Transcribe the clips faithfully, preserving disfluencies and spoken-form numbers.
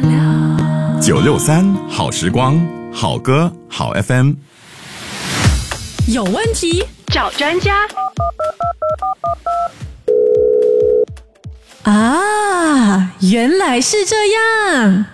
九六三好时光，好歌好 F M。 有问题找专家啊，原来是这样。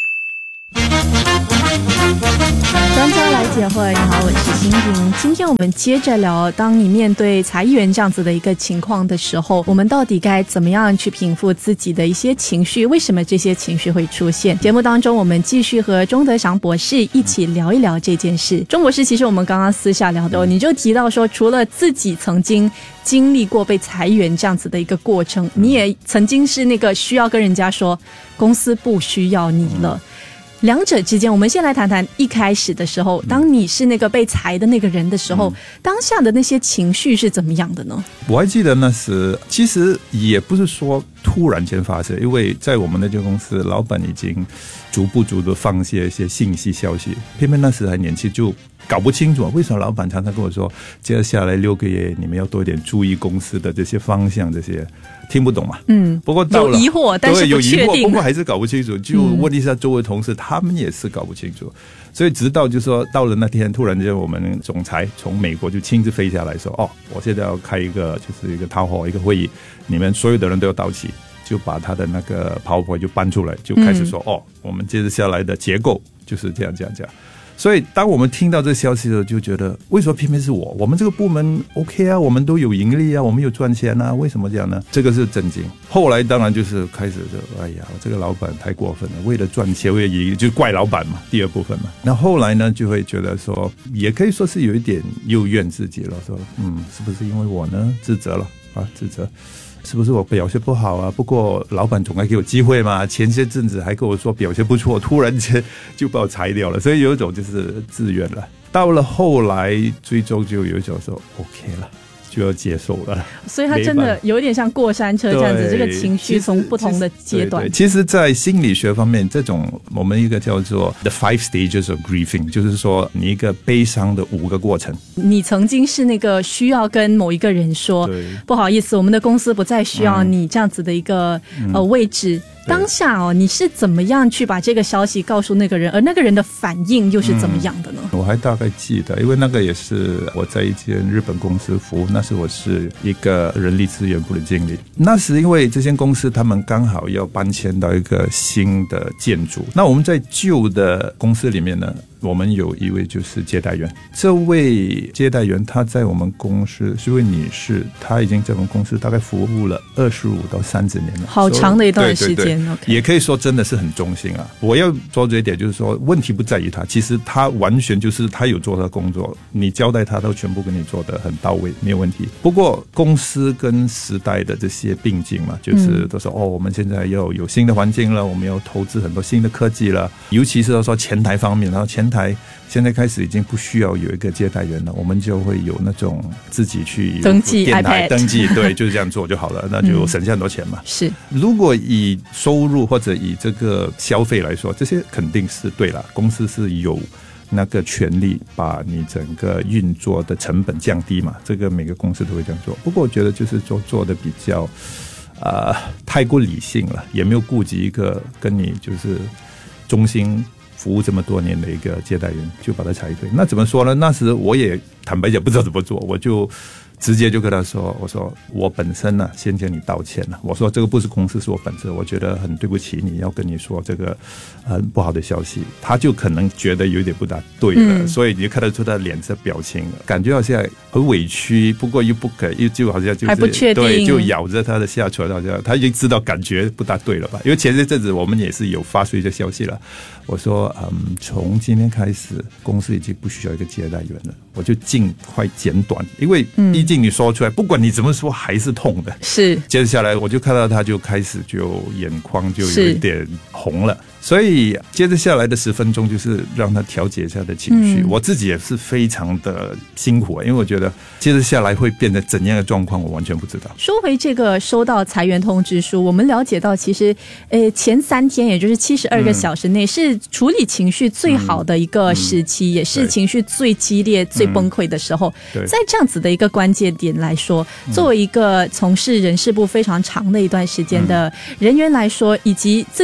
专家来解惑，你好，我是欣婷。今天我们接着聊，当你面对裁员这样子的一个情况的时候，我们到底该怎么样去平复自己的一些情绪？为什么这些情绪会出现？节目当中，我们继续和钟德祥博士一起聊一聊这件事。钟博士，其实我们刚刚私下聊的，你就提到说，除了自己曾经经历过被裁员这样子的一个过程，你也曾经是那个需要跟人家说公司不需要你了。两者之间，我们先来谈谈一开始的时候，当你是那个被裁的那个人的时候，嗯、当下的那些情绪是怎么样的呢？ 我还记得那时，其实也不是说突然间发生，因为在我们那间公司，老板已经逐步逐步放泄一些信息消息，偏偏那时还年轻，就搞不清楚为什么老板常常跟我说，接下来六个月你们要多一点注意公司的这些方向，这些听不懂嘛。嗯，不过到了有疑惑，但是不确定， 有疑惑，不过还是搞不清楚，就问一下周围同事，他们也是搞不清楚。所以直到就是说到了那天，突然间我们总裁从美国就亲自飞下来说，哦，我现在要开一个就是一个讨好一个会议，你们所有的人都要到齐，就把他的那个 PowerPoint 就搬出来，就开始说、嗯、哦，我们接着下来的结构就是这样这样这样。所以当我们听到这个消息的时候，就觉得为什么偏偏是我？我们这个部门 OK 啊，我们都有盈利啊，我们有赚钱啊，为什么这样呢？这个是震惊。后来当然就是开始就哎呀，这个老板太过分了，为了赚钱，为了盈利，就怪老板嘛，第二部分嘛。那后来呢，就会觉得说，也可以说是有一点又怨自己了，说嗯，是不是因为我呢自责了啊，自责。是不是我表现不好啊？不过老板总该给我机会嘛。前些阵子还跟我说表现不错，突然间就把我裁掉了，所以有一种就是自怨了。到了后来，最终就有一种说 OK 了，就要接受了。 所以他真的有点像过山车这样子，这个情绪从不同的阶段。 对对，其实在心理学方面，这种我们一个叫做 the five stages of grieving， 就是说你一个悲伤的五个过程。你曾经是那个需要跟某一个人说，不好意思，我们的公司不再需要你这样子的一个、嗯、呃位置。当下哦，你是怎么样去把这个消息告诉那个人，而那个人的反应又是怎么样的呢？ 嗯、我还大概记得，因为那个也是我在一间日本公司服务，那时我是一个人力资源部的经理。那时因为这间公司他们刚好要搬迁到一个新的建筑，那我们在旧的公司里面呢，我们有一位就是接待员，这位接待员她在我们公司是位女士，她已经在我们公司大概服务了二十五到三十年了， 好长的一段时间。对对对 Okay. 也可以说真的是很忠心啊。我要说这一点就是说，问题不在于他，其实他完全就是他有做他的工作，你交代他都全部跟你做得很到位，没有问题。不过公司跟时代的这些并进嘛，就是都说、嗯、哦，我们现在要有新的环境了，我们要投资很多新的科技了，尤其是说前台方面，然后前台现在开始已经不需要有一个接待员了，我们就会有那种自己去登记电台 iPad 登记，对，就是这样做就好了，那就省下很多钱嘛。 嗯、是， 如果以收入或者以这个消费来说，这些肯定是对了，公司是有那个权利把你整个运作的成本降低嘛，这个每个公司都会这样做。不过我觉得就是做做的比较呃太过理性了，也没有顾及一个跟你就是忠心服务这么多年的一个接待员，就把他裁退。那怎么说呢？那时我也坦白讲不知道怎么做，我就直接就跟他说，我说我本身呢、啊，先跟你道歉了。我说这个不是公司，是我本身，我觉得很对不起你，要跟你说这个很不好的消息。他就可能觉得有点不大对了，嗯、所以你就看得出他的脸色表情，感觉好像很委屈，不过又不可，又就好像就是还不确定， 对，就咬着他的下唇，好像他已经知道感觉不大对了吧？因为前一阵子我们也是有发出一些消息了，我说嗯，从今天开始，公司已经不需要一个接待员了，我就尽快简短，因为毕竟你说出来，不管你怎么说还是痛的。 是， 接着下来我就看到他就开始就眼眶就有一点红了，所以接着下来的十分钟就是让他调节一下的情绪、嗯、我自己也是非常的辛苦，因为我觉得接着下来会变得怎样的状况我完全不知道。 说回这个收到裁员通知书，我们了解到其实呃前三天也就是七十二个小时内、嗯、是处理情绪最好的一个时期、嗯、也是情绪最激烈、嗯、最崩溃的时候。在这样子的一个关键点来说，作为一个从事人事部非常长的一段时间的人员来说，以及自己经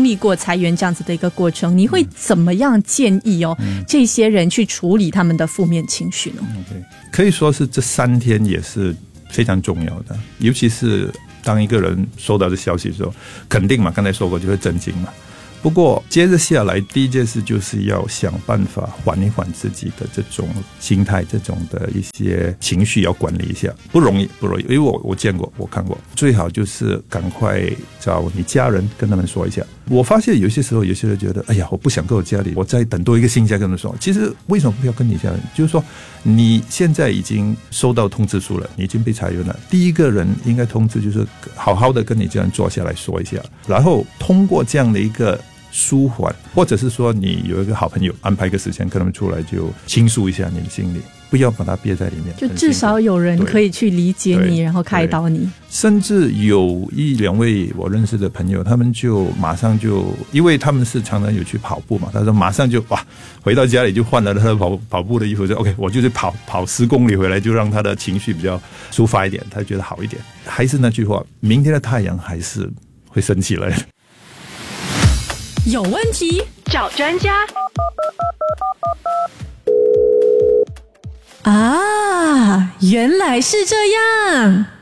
历过裁员这样子的一个过程，你会怎么样建议哦、嗯、这些人去处理他们的负面情绪呢？ okay, 可以说是这三天也是非常重要的，尤其是当一个人收到这消息的时候，肯定嘛，刚才说过就会震惊嘛。不过接着下来第一件事就是要想办法缓一缓自己的这种心态，这种的一些情绪要管理一下，不容易不容易，因为我我见过我看过，最好就是赶快找你家人跟他们说一下。我发现有些时候有些人觉得哎呀我不想跟我家里，我再等多一个星期跟他们说，其实为什么不要跟你家人，就是说你现在已经收到通知书了，你已经被裁员了，第一个人应该通知就是好好的跟你家人坐下来说一下，然后通过这样的一个舒缓，或者是说你有一个好朋友安排一个时间跟他们出来就倾诉一下你的心里，不要把它憋在里面， 就至少有人可以去理解你然后开导你。 甚至有一两位我认识的朋友，他们就马上就因为他们是常常有去跑步嘛，他说马上就哇回到家里就换了他的跑跑步的衣服，就 OK 我就是跑跑十公里回来，就让他的情绪比较抒发一点，他觉得好一点。还是那句话，明天的太阳还是会升起来的。 有问题找专家啊，原来是这样。